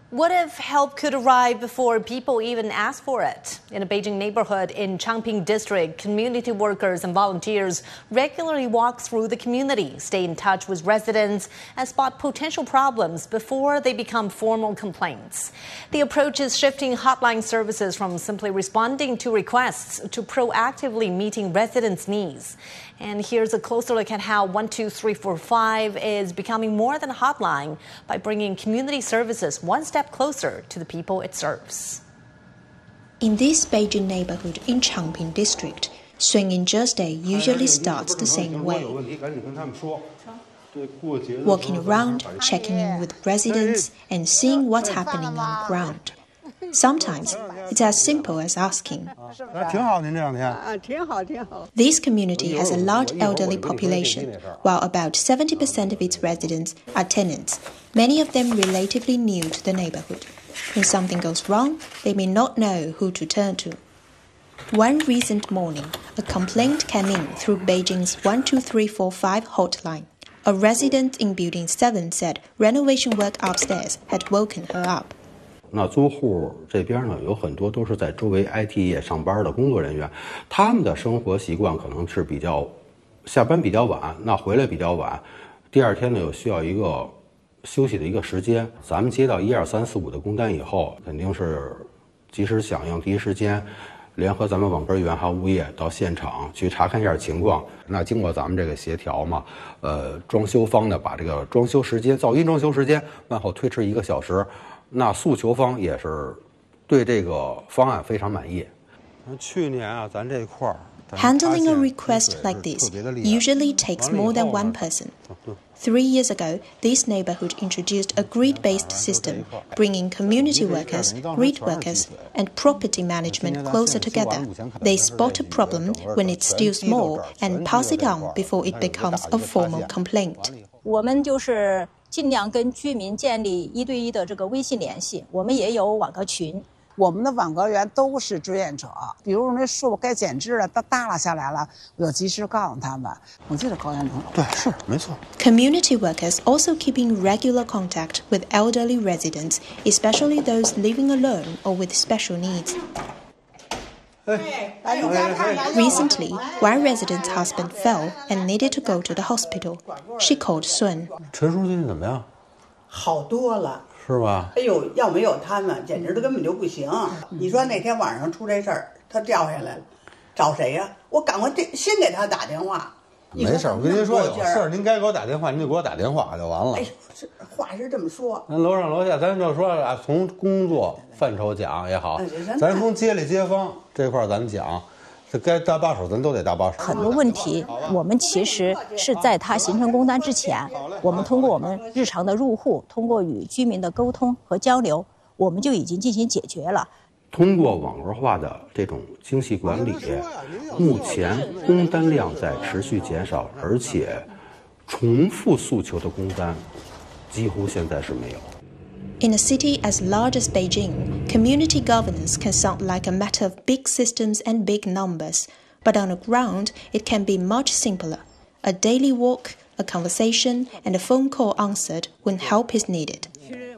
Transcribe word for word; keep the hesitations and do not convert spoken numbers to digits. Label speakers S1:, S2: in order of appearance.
S1: What if help could arrive before people even ask for it? In a Beijing neighborhood in Changping District, community workers and volunteers regularly walk through the community, stay in touch with residents, and spot potential problems before they become formal complaints. The approach is shifting hotline services from simply responding to requests to proactively meeting residents' needs. And here's a closer look at how one two three four five is becoming more than a hotline by bringing community services one step closer to the people it serves.
S2: In this Beijing neighborhood in Changping District, Swinging Thursday usually starts the same way. Walking around, checking in with residents, and seeing what's happening on the ground. Sometimes it's as simple as asking. This community has a large elderly population, while about seventy percent of its residents are tenants, many of them relatively new to the neighborhood. When something goes wrong, they may not know who to turn to. One recent morning, a complaint came in through Beijing's one two three four five hotline. A resident in Building seven said renovation work upstairs had woken her up.
S3: 那租户这边呢，有很多都是在周围 I T 业上班的工作人员，他们的生活习惯可能是比较下班比较晚，那回来比较晚，第二天呢有需要一个休息的一个时间。咱们接到一二三四五的工单以后，肯定是及时响应，第一时间联合咱们网格员还有物业到现场去查看一下情况。那经过咱们这个协调嘛，呃，装修方呢把这个装修时间、噪音装修时间往后推迟一个小时。 那诉求方也是对这个方案非常满意。去年啊，咱这块儿
S2: Handling a request like this usually takes more than one person. Three years ago, this neighborhood introduced a grid-based system, bringing community workers, grid workers, and property management closer together. They spot a problem when it's still small and pass it on before it becomes a formal complaint.
S4: 我们就是尽量跟居民建立一对一的这个微信联系，我们也有网格群。
S5: 我们的网格员都是志愿者，比如那树该剪枝了，它耷拉下来了，我就及时告诉他们。我记得高阳能。
S3: 对，是没错。
S2: Community workers also keep in regular contact with elderly residents, especially those living alone or with special needs. Recently, one resident's husband fell and needed to go to the hospital. She called Sun.
S3: 陈叔最近怎么样？
S6: 好多了，
S3: 是吧？
S6: 哎呦，要没有他们，简直都根本就不行。你说那天晚上出这事儿，他掉下来了，找谁呀？我赶快先给他打电话。
S3: 没事，我跟您说，有事儿您该给我打电话，您就给我打电话就完了。
S6: 哎，这话是这么说。
S3: 咱楼上楼下，咱就说啊，从工作范畴讲也好，咱从街里街坊这块儿咱讲，这该搭把手咱都得搭把手。
S4: 很多问题，我们其实是在他形成工单之前，我们通过我们日常的入户，通过与居民的沟通和交流，我们就已经进行解决了。
S3: 通过网格化的这种精细管理，目前工单量在持续减少，而且重复诉求的工单几乎现在是没有。
S2: In a city as large as Beijing, community governance can sound like a matter of big systems and big numbers, but on the ground, it can be much simpler. A daily walk, a conversation, and a phone call answered when help is needed.